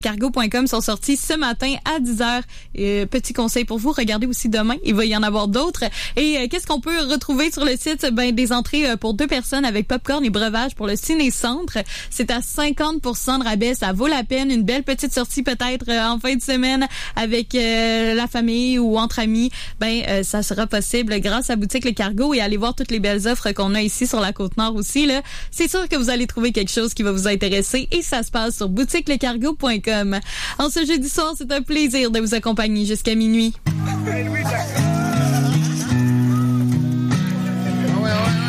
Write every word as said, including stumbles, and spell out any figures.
cargo point com sont sortis ce matin à dix heures. Euh, petit conseil pour vous, regardez aussi demain, il va y en avoir d'autres. Et euh, qu'est-ce qu'on peut retrouver sur le site? Ben, des entrées euh, pour deux personnes avec popcorn et breuvage pour le Ciné-Centre. C'est à cinquante pour cent de rabais, ça vaut la peine. Une belle petite sortie peut-être euh, en fin de semaine avec euh, la famille ou entre amis. Ben, euh, ça sera possible grâce à Boutique Le Cargo et allez voir toutes les belles offres qu'on a ici sur la Côte-Nord aussi, là. C'est sûr que vous allez trouver quelque chose qui va vous intéresser et ça se passe sur boutique le cargo point com. En ce jeudi soir, c'est un plaisir de vous accompagner jusqu'à minuit.